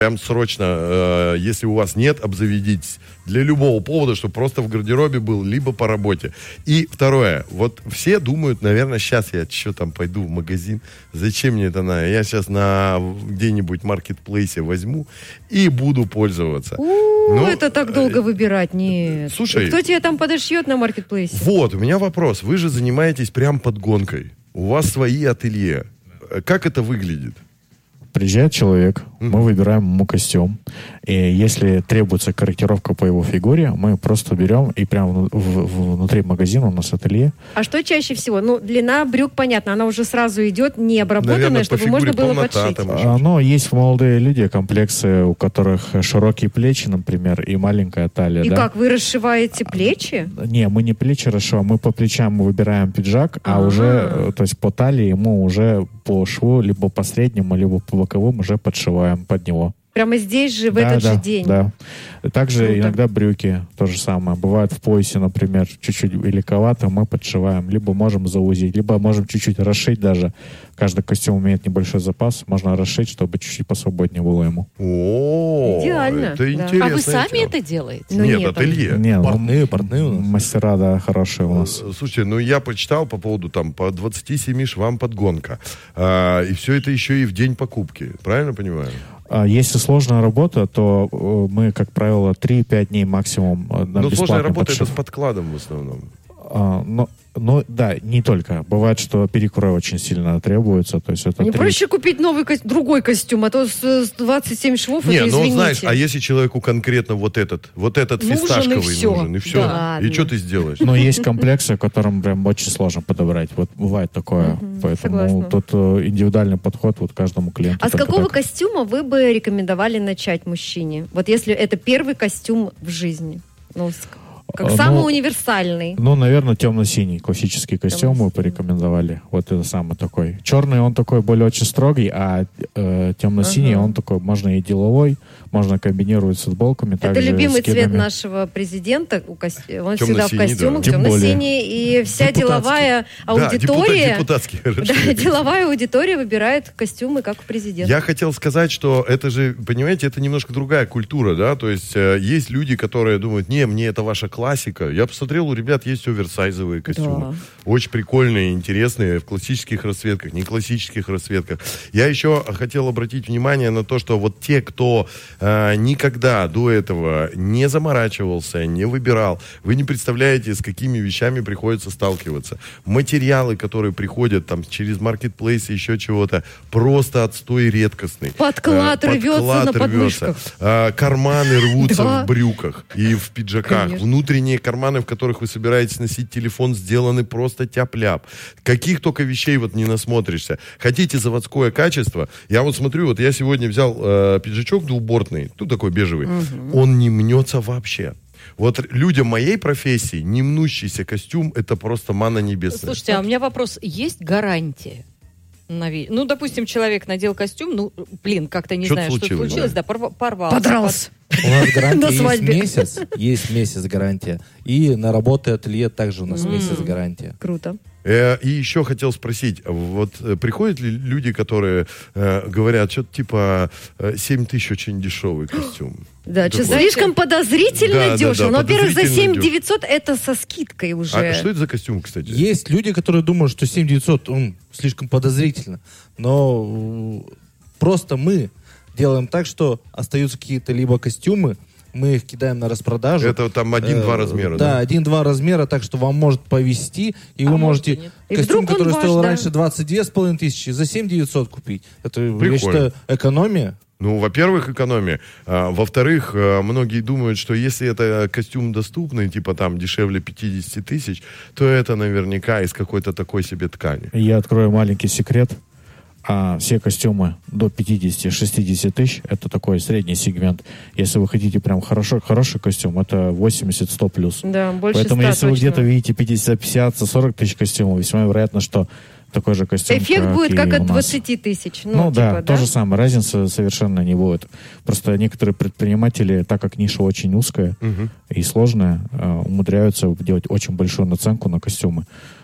Прям срочно, если у вас нет, обзаведитесь. Для любого повода, чтобы просто в гардеробе был, либо по работе. И второе. Вот все думают, наверное, сейчас я что там пойду в магазин. Зачем мне это надо? Я сейчас на где-нибудь маркетплейсе возьму и буду пользоваться. Это так долго выбирать. Нет. Слушай. Кто тебе там подошьет на маркетплейсе? Вот, у меня вопрос. Вы же занимаетесь прям подгонкой. У вас свои ателье. Как это выглядит? Приезжает человек, мы выбираем ему костюм. И если требуется корректировка по его фигуре, мы просто берем и прямо внутри магазина у нас ателье. А что чаще всего? Ну, длина брюк, понятно, она уже сразу идет не обработанная, наверное, чтобы можно было подшить. Но есть молодые люди, комплексы, у которых широкие плечи, например, и маленькая талия. И как, вы расшиваете плечи? Не, мы не плечи расшиваем, мы по плечам мы выбираем пиджак, а уже, то есть по талии мы уже по шву, либо по среднему, либо по боковым уже подшиваем под него. Прямо здесь же, в этот же день? Да. Также Круто. иногда брюки, то же самое. Бывает в поясе, например, чуть-чуть великовато, мы подшиваем. Либо можем заузить, либо можем чуть-чуть расшить даже. Каждый костюм имеет небольшой запас. Можно расшить, чтобы чуть-чуть посвободнее было ему. Идеально. Это интересно. А вы сами это делаете? Нет, ателье. Портные у нас. Мастера, да, хорошие у нас. Слушайте, я почитал по поводу там по 27 швам подгонка. И все это еще и в день покупки. Правильно понимаю? Если сложная работа, то мы, как правило, 3-5 дней максимум на бесплатный подшив. Но сложная работа это с подкладом в основном. Но да, не только. Бывает, что перекрой очень сильно требуется. То есть это не проще купить другой костюм, а то с 27 швов, это извините. Знаешь, а если человеку конкретно вот этот фисташковый нужен, и все. Да, и что ты сделаешь? Но есть комплексы, которым прям очень сложно подобрать. Вот бывает такое. Поэтому тут индивидуальный подход вот каждому клиенту. А с какого костюма вы бы рекомендовали начать мужчине? Вот если это первый костюм в жизни. Как самый универсальный. Наверное, темно-синий классический костюм мы порекомендовали. Вот это самый такой. Черный, он такой более очень строгий, а темно-синий, он такой, можно и деловой, можно комбинировать с футболками. Это любимый цвет нашего президента. Он всегда в костюмах, темно-синий. И вся деловая аудитория... деловая аудитория выбирает костюмы, как у президента. Я хотел сказать, что это же, понимаете, это немножко другая культура, да? То есть есть люди, которые думают, мне это ваша классика. Я посмотрел, у ребят есть оверсайзовые костюмы. Да. Очень прикольные, интересные, в классических расцветках, не классических расцветках. Я еще хотел обратить внимание на то, что вот те, кто никогда до этого не заморачивался, не выбирал, вы не представляете, с какими вещами приходится сталкиваться. Материалы, которые приходят там через маркетплейсы, еще чего-то, просто отстой редкостный. Подклад рвется на подмышках. Карманы рвутся в брюках и в пиджаках. Конечно. Внутренние карманы, в которых вы собираетесь носить телефон, сделаны просто тяп-ляп. Каких только вещей вот не насмотришься. Хотите заводское качество? Я вот смотрю, вот я сегодня взял пиджачок двубортный, тут такой бежевый. Он не мнется вообще. Вот людям моей профессии не мнущийся костюм — это просто манна небесная. Слушайте, а у меня вопрос. Есть гарантия? Допустим, человек надел костюм, как-то не знаю, что случилось, да, порвался. Подрался. У нас гарантия есть месяц гарантия. И на работе ателье также у нас месяц гарантия. Круто. И еще хотел спросить, вот приходят ли люди, которые говорят, что-то типа 7 тысяч очень дешевый костюм? Да, слишком подозрительно дешево. Но, во-первых, за 7 900 это со скидкой уже. А что это за костюм, кстати? Есть люди, которые думают, что 7 900 слишком подозрительно. Но просто мы делаем так, что остаются какие-то либо костюмы, мы их кидаем на распродажу. Это там 1-2 размера, да? Да, 1-2 размера, так что вам может повезти, и вы можете костюм, который стоил раньше 22 500, за 7 900 купить. Это, я считаю, экономия. Во-первых, экономия. Во-вторых, многие думают, что если это костюм доступный, типа там дешевле 50 тысяч, то это наверняка из какой-то такой себе ткани. Я открою маленький секрет. Все костюмы до 50-60 тысяч, это такой средний сегмент. Если вы хотите прям хороший костюм, это 80-100 плюс. Да, больше 100 Поэтому если вы точно. где-то видите 50-40 тысяч костюмов, весьма вероятно, что такой же костюм, эффект будет как от 20 тысяч. То же самое. Разницы совершенно не будет. Просто некоторые предприниматели, так как ниша очень узкая и сложная, умудряются делать очень большую наценку на костюмы.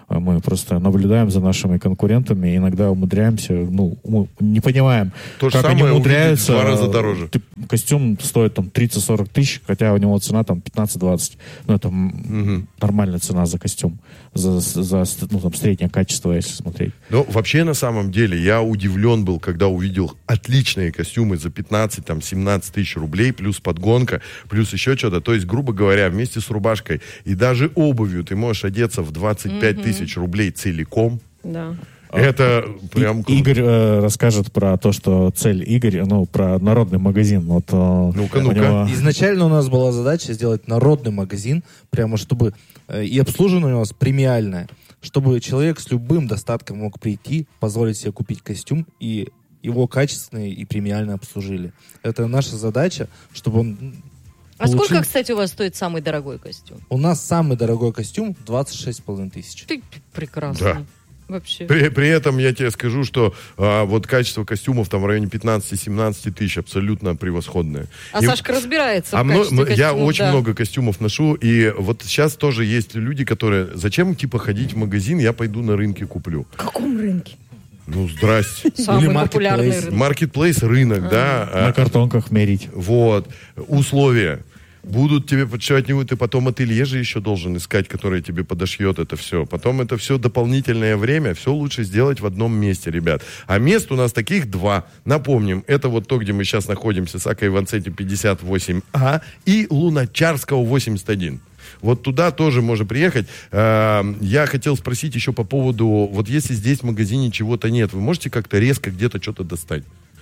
Мы просто наблюдаем за нашими конкурентами, и иногда умудряемся, мы не понимаем, то как они умудряются. В 2 раза дороже. Костюм стоит там 30-40 тысяч, хотя у него цена там 15-20. Это нормальная цена за костюм. За среднее качество, если смотреть. Но вообще, на самом деле, я удивлен был, когда увидел отличные костюмы за 15-17 тысяч рублей, плюс подгонка, плюс еще что-то. То есть, грубо говоря, вместе с рубашкой и даже обувью ты можешь одеться в 25 тысяч рублей целиком. Да. Это прям круто. Игорь расскажет про то, что цель Игоря, про народный магазин. Ну-ка. Изначально у нас была задача сделать народный магазин, прямо чтобы и обслуживание у нас премиальное, чтобы человек с любым достатком мог прийти, позволить себе купить костюм, и его качественно и премиально обслужили. Это наша задача, чтобы он... сколько, кстати, у вас стоит самый дорогой костюм? У нас самый дорогой костюм 26,5 тысяч. Ты прекрасно. Да. Вообще. При этом я тебе скажу, что вот качество костюмов там в районе 15-17 тысяч абсолютно превосходное. Сашка разбирается в качестве костюмов. Я очень много костюмов ношу, и вот сейчас тоже есть люди, которые... Зачем, ходить в магазин, я пойду на рынке куплю. В каком рынке? Здрасте. Самый популярный рынок. Маркетплейс, рынок, да. На картонках мерить. Вот. Условия. Будут тебе подшивать, ты потом ателье же еще должен искать, которое тебе подошьет это все. Потом это все дополнительное время, все лучше сделать в одном месте, ребят. А мест у нас таких 2. Напомним, это вот то, где мы сейчас находимся, Сака Иванцетти 58А и Луначарского 81. Вот туда тоже можно приехать. Я хотел спросить еще по поводу, вот если здесь в магазине чего-то нет, вы можете как-то резко где-то что-то достать?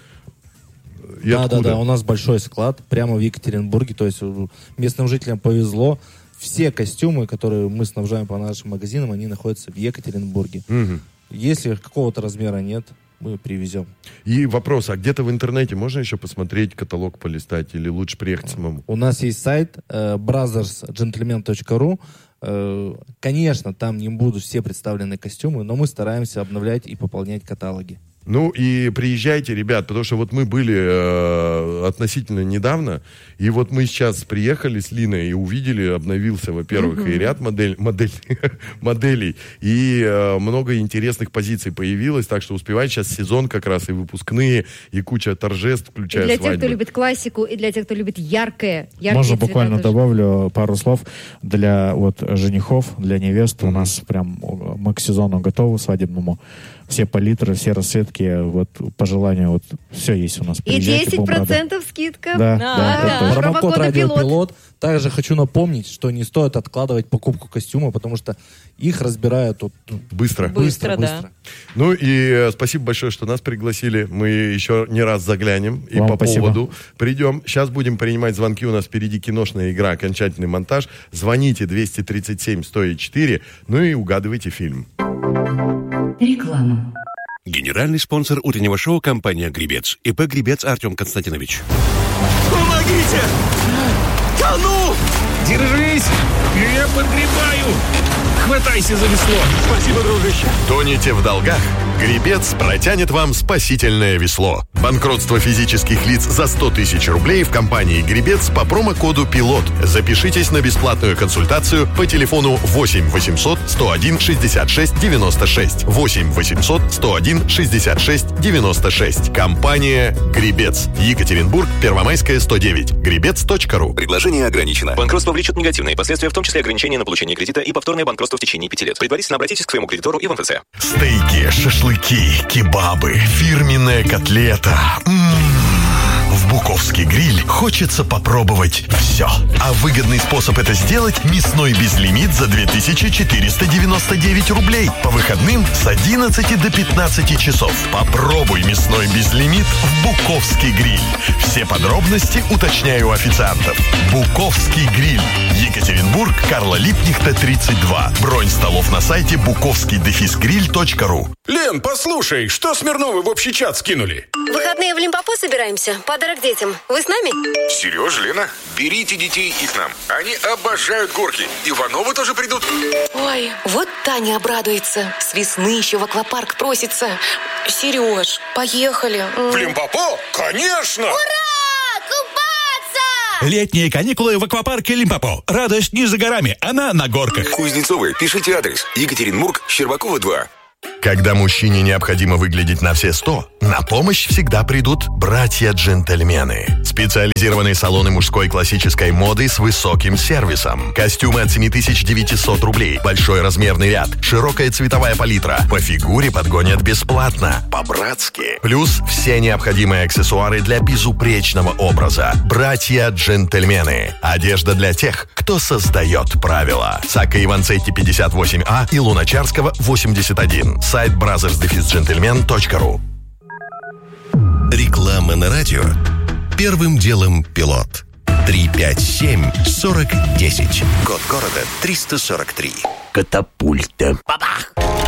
Да, у нас большой склад прямо в Екатеринбурге, то есть местным жителям повезло. Все костюмы, которые мы снабжаем по нашим магазинам, они находятся в Екатеринбурге. Угу. Если какого-то размера нет, мы привезем. И вопрос, а где-то в интернете можно еще посмотреть, каталог полистать, или лучше приехать самому? У нас есть сайт brothersgentleman.ru. Конечно, там не будут все представлены костюмы, но мы стараемся обновлять и пополнять каталоги. Ну и приезжайте, ребят, потому что вот мы были относительно недавно, и вот мы сейчас приехали с Линой и увидели, обновился, во-первых, и ряд моделей, и много интересных позиций появилось, так что успевайте, сейчас сезон как раз, и выпускные, и куча торжеств, включая свадьбы. И для тех, кто любит классику, и для тех, кто любит яркие Можно буквально добавлю пару слов для женихов, для невест. У нас прям мы к сезону готовы свадебному. Все палитры, все расцветки, по желанию, все есть у нас. И 10% скидка. Да. Промокод «Радиопилот». Также хочу напомнить, что не стоит откладывать покупку костюма, потому что их разбирают быстро. Да. Ну и спасибо большое, что нас пригласили. Мы еще не раз заглянем и вам по спасибо. Поводу придем. Сейчас будем принимать звонки. У нас впереди киношная игра, окончательный монтаж. Звоните 237-104, ну и угадывайте фильм. Реклама. Генеральный спонсор утреннего шоу — компания «Гребец». ИП «Гребец» Артем Константинович. Помогите! Тону! Держись! Я подгребаю! Хватайся за весло! Спасибо, дружище! Тонете в долгах? Гребец протянет вам спасительное весло. Банкротство физических лиц за 100 тысяч рублей в компании «Гребец» по промокоду «Пилот». Запишитесь на бесплатную консультацию по телефону 8 800 101 66 96. 8 800 101 66 96. Компания «Гребец». Екатеринбург, Первомайская, 109. Гребец.ру. Предложение ограничено. Банкротство влечет негативные последствия, в том числе ограничение на получение кредита и повторное банкротство в течение 5 лет. Предварительно обратитесь к своему кредитору и в МФЦ. Стейки, шашлыки, кебабы, фирменная котлета. В Буковский гриль хочется попробовать все. А выгодный способ это сделать – мясной безлимит за 2499 рублей. По выходным с 11 до 15 часов. Попробуй мясной безлимит в Буковский гриль. Все подробности уточняю у официантов. Буковский гриль. Екатеринбург, Карла Липнихта, 32. Бронь столов на сайте bukovский-grill.ru. Лен, послушай, что Смирновы в общий чат скинули? В выходные в Лимпопо собираемся. Подарок детям. Вы с нами? Сереж, Лена, берите детей и к нам. Они обожают горки. Ивановы тоже придут. Ой, вот Таня обрадуется. С весны еще в аквапарк просится. Сереж, поехали. В Лимпопо? Конечно! Ура! Купаться! Летние каникулы в аквапарке Лимпопо. Радость не за горами, она на горках. Кузнецовы, пишите адрес. Екатеринбург, Щербакова, 2. Когда мужчине необходимо выглядеть на все 100, на помощь всегда придут братья-джентльмены. Специализированные салоны мужской классической моды с высоким сервисом. Костюмы от 7900 рублей, большой размерный ряд, широкая цветовая палитра. По фигуре подгонят бесплатно, по-братски. Плюс все необходимые аксессуары для безупречного образа. Братья-джентльмены. Одежда для тех, кто создает правила. Сакко Иванцетти 58А и Луначарского 81. Сайт brothers-gentlemen.ru. Реклама на радио. Первым делом пилот. 357-4010. Код города 343. Катапульта. Бабах!